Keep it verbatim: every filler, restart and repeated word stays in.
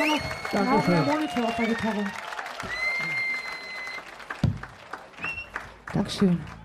noch genau mehr Monitor auf der Gitarre. Dankeschön.